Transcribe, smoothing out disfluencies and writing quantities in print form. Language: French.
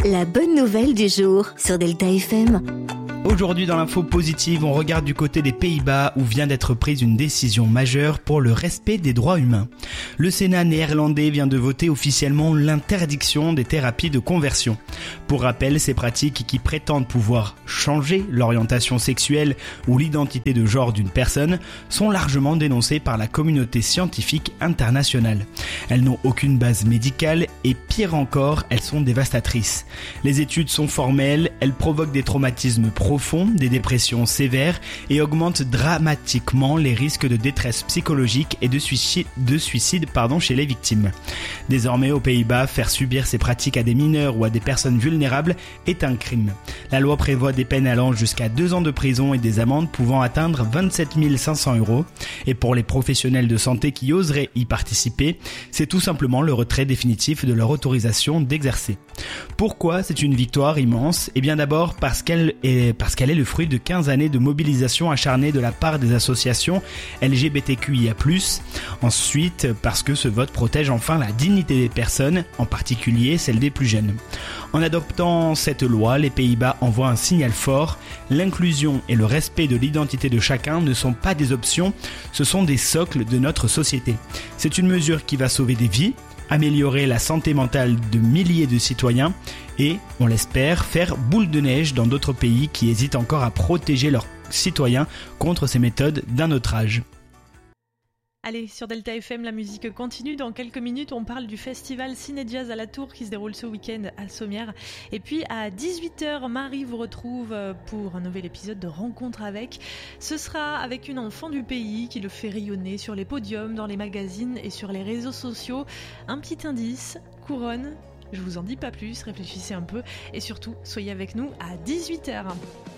La bonne nouvelle du jour sur Delta FM. Aujourd'hui dans l'info positive, on regarde du côté des Pays-Bas où vient d'être prise une décision majeure pour le respect des droits humains. Le Sénat néerlandais vient de voter officiellement l'interdiction des thérapies de conversion. Pour rappel, ces pratiques qui prétendent pouvoir changer l'orientation sexuelle ou l'identité de genre d'une personne sont largement dénoncées par la communauté scientifique internationale. Elles n'ont aucune base médicale et pire encore, elles sont dévastatrices. Les études sont formelles, elles provoquent des traumatismes profonds, des dépressions sévères et augmentent dramatiquement les risques de détresse psychologique et de suicide chez les victimes. Désormais, aux Pays-Bas, faire subir ces pratiques à des mineurs ou à des personnes vulnérables est un crime. La loi prévoit des peines allant jusqu'à 2 ans de prison et des amendes pouvant atteindre 27 500 €. Et pour les professionnels de santé qui oseraient y participer, c'est tout simplement le retrait définitif de leur autorisation d'exercer. Pourquoi c'est une victoire immense ? Eh bien d'abord parce qu'elle est le fruit de 15 années de mobilisation acharnée de la part des associations LGBTQIA+. Ensuite, parce que ce vote protège enfin la dignité des personnes, en particulier celle des plus jeunes. En adoptant cette loi, les Pays-Bas envoient un signal fort. L'inclusion et le respect de l'identité de chacun ne sont pas des options, ce sont des socles de notre société. C'est une mesure qui va sauver des vies, améliorer la santé mentale de milliers de citoyens et, on l'espère, faire boule de neige dans d'autres pays qui hésitent encore à protéger leurs citoyens contre ces méthodes d'un autre âge. Allez, sur Delta FM, la musique continue. Dans quelques minutes, on parle du festival Ciné Jazz à la Tour qui se déroule ce week-end à Sommières. Et puis à 18h, Marie vous retrouve pour un nouvel épisode de Rencontre avec. Ce sera avec une enfant du pays qui le fait rayonner sur les podiums, dans les magazines et sur les réseaux sociaux. Un petit indice, couronne. Je vous en dis pas plus, réfléchissez un peu et surtout, soyez avec nous à 18h.